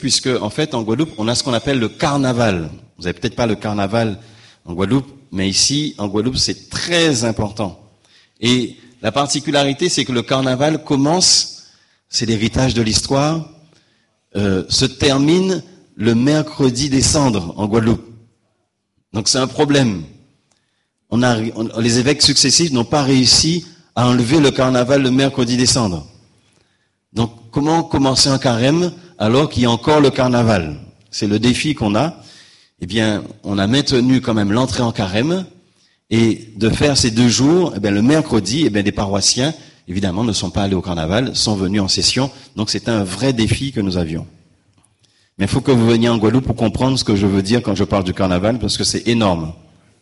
puisque, en fait, en Guadeloupe, on a ce qu'on appelle le carnaval. Vous avez peut-être pas le carnaval en Guadeloupe, mais ici, en Guadeloupe, c'est très important. Et la particularité, c'est que le carnaval commence, c'est l'héritage de l'histoire, se termine le mercredi des cendres en Guadeloupe. Donc c'est un problème. Les évêques successifs n'ont pas réussi à enlever le carnaval le mercredi des cendres. Donc comment commencer un carême alors qu'il y a encore le carnaval? C'est le défi qu'on a. Eh bien, on a maintenu quand même l'entrée en carême, et de faire ces 2 jours, eh bien, le mercredi, eh bien, des paroissiens, évidemment, ne sont pas allés au carnaval, sont venus en session. Donc c'est un vrai défi que nous avions. Mais il faut que vous veniez en Guadeloupe pour comprendre ce que je veux dire quand je parle du carnaval, parce que c'est énorme.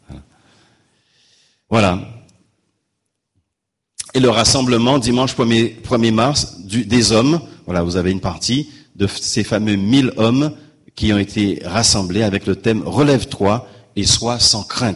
Voilà. Et le rassemblement, dimanche 1er mars, des hommes, voilà, vous avez une partie de ces fameux 1000 hommes qui ont été rassemblés avec le thème « Relève-toi et sois sans crainte ».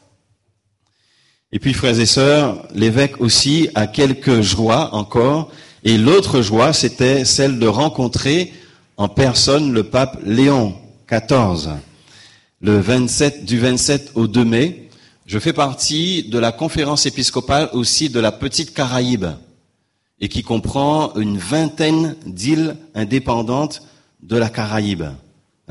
Et puis, frères et sœurs, l'évêque aussi a quelques joies encore. Et l'autre joie, c'était celle de rencontrer en personne le pape Léon XIV. Du 27 au 2 mai, je fais partie de la conférence épiscopale aussi de la Petite Caraïbe, et qui comprend une 20aine d'îles indépendantes de la Caraïbe. D'accord ?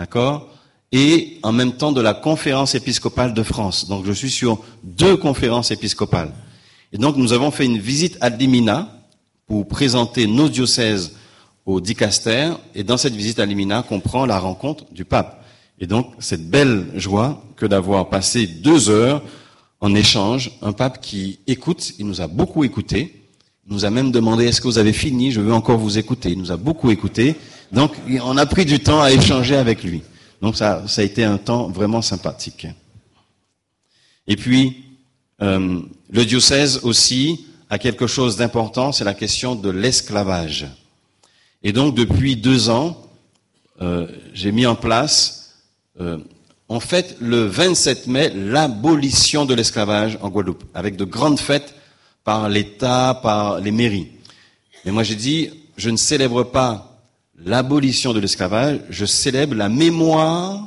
Et en même temps de la conférence épiscopale de France. Donc je suis sur 2 conférences épiscopales. Et donc nous avons fait une visite ad limina pour présenter nos diocèses au dicaster, et dans cette visite ad limina comprend la rencontre du pape. Et donc cette belle joie que d'avoir passé 2 heures en échange, un pape qui écoute, il nous a beaucoup écouté, il nous a même demandé est-ce que vous avez fini, je veux encore vous écouter. Il nous a beaucoup écouté, donc on a pris du temps à échanger avec lui. Donc ça a été un temps vraiment sympathique. Et puis, le diocèse aussi a quelque chose d'important, c'est la question de l'esclavage. Et donc, depuis 2 ans, j'ai mis en place, en fait, le 27 mai, l'abolition de l'esclavage en Guadeloupe, avec de grandes fêtes par l'État, par les mairies. Mais moi, j'ai dit, je ne célèbre pas l'abolition de l'esclavage, je célèbre la mémoire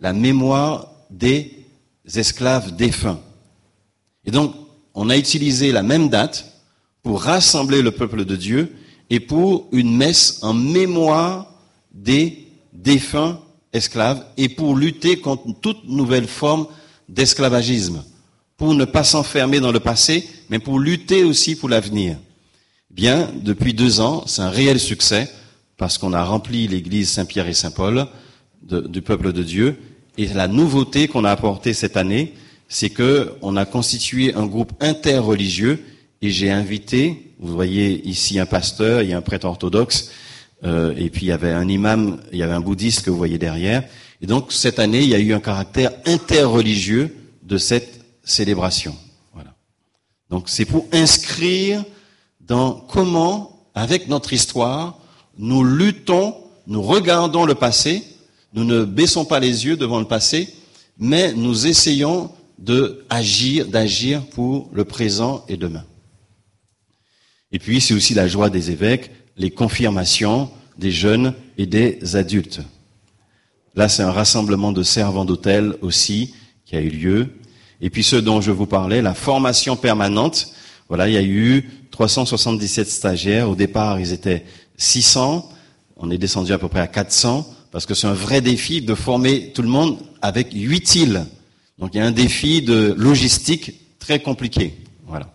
des esclaves défunts. Et donc, on a utilisé la même date pour rassembler le peuple de Dieu et pour une messe en mémoire des défunts esclaves et pour lutter contre toute nouvelle forme d'esclavagisme, pour ne pas s'enfermer dans le passé, mais pour lutter aussi pour l'avenir. Bien, depuis 2 ans, c'est un réel succès, parce qu'on a rempli l'église Saint-Pierre et Saint-Paul du peuple de Dieu. Et la nouveauté qu'on a apportée cette année, c'est que on a constitué un groupe interreligieux, et j'ai invité, vous voyez ici un pasteur, il y a un prêtre orthodoxe, et puis il y avait un imam, il y avait un bouddhiste que vous voyez derrière. Et donc cette année, il y a eu un caractère interreligieux de cette célébration. Voilà. Donc c'est pour inscrire dans comment, avec notre histoire, nous luttons, nous regardons le passé, nous ne baissons pas les yeux devant le passé, mais nous essayons d'agir pour le présent et demain. Et puis, c'est aussi la joie des évêques, les confirmations des jeunes et des adultes. Là, c'est un rassemblement de servants d'autel aussi qui a eu lieu. Et puis, ce dont je vous parlais, la formation permanente. Voilà, il y a eu 377 stagiaires. Au départ, ils étaient 600, on est descendu à peu près à 400, parce que c'est un vrai défi de former tout le monde avec 8 îles. Donc il y a un défi de logistique très compliqué. Voilà.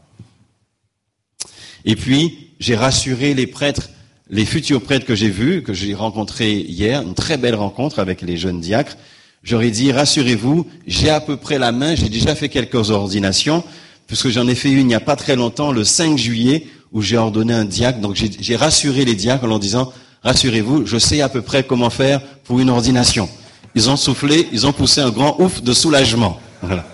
Et puis, j'ai rassuré les prêtres, les futurs prêtres que j'ai vus, que j'ai rencontrés hier, une très belle rencontre avec les jeunes diacres. J'aurais dit, rassurez-vous, j'ai à peu près la main, j'ai déjà fait quelques ordinations, puisque j'en ai fait une il n'y a pas très longtemps, le 5 juillet, où j'ai ordonné un diacre. Donc j'ai rassuré les diacres en leur disant, rassurez-vous, je sais à peu près comment faire pour une ordination. Ils ont soufflé, ils ont poussé un grand ouf de soulagement. Voilà.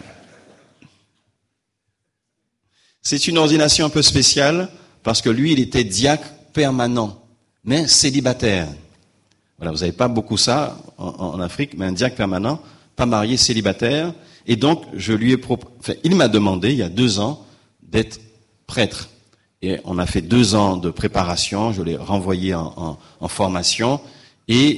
C'est une ordination un peu spéciale, parce que lui, il était diacre permanent, mais célibataire. Voilà, vous n'avez pas beaucoup ça en Afrique, mais un diacre permanent, pas marié, célibataire. Et donc, il m'a demandé, il y a 2 ans, d'être prêtre. Et on a fait 2 ans de préparation, je l'ai renvoyé en formation, et